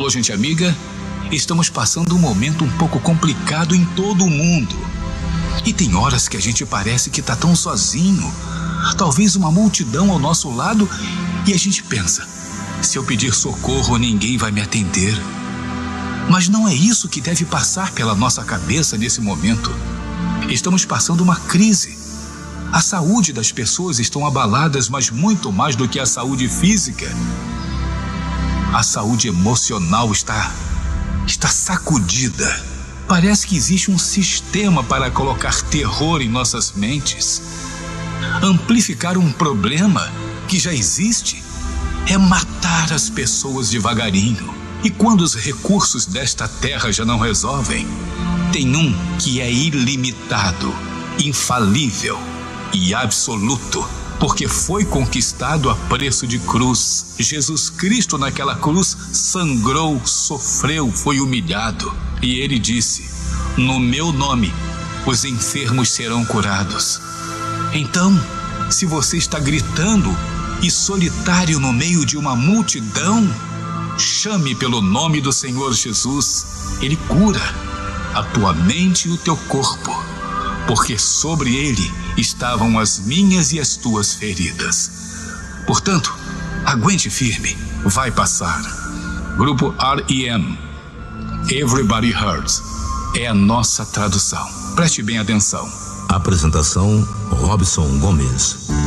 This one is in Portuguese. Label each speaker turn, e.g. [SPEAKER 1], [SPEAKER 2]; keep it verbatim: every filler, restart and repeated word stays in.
[SPEAKER 1] Alô, gente amiga, estamos passando um momento um pouco complicado em todo o mundo. E tem horas que a gente parece que tá tão sozinho. Talvez uma multidão ao nosso lado e a gente pensa, se eu pedir socorro, ninguém vai me atender. Mas não é isso que deve passar pela nossa cabeça nesse momento. Estamos passando uma crise. A saúde das pessoas estão abaladas, mas muito mais do que a saúde física. A saúde emocional está, está sacudida. Parece que existe um sistema para colocar terror em nossas mentes. Amplificar um problema que já existe é matar as pessoas devagarinho. E quando os recursos desta terra já não resolvem, tem um que é ilimitado, infalível e absoluto, porque foi conquistado a preço de cruz. Jesus Cristo naquela cruz sangrou, sofreu, foi humilhado. E ele disse: no meu nome os enfermos serão curados. Então, se você está gritando e solitário no meio de uma multidão, chame pelo nome do Senhor Jesus. Ele cura a tua mente e o teu corpo, porque sobre ele estavam as minhas e as tuas feridas. Portanto, aguente firme, vai passar. Grupo R E M, Everybody Hurts, é a nossa tradução. Preste bem atenção.
[SPEAKER 2] Apresentação: Robson Gomes.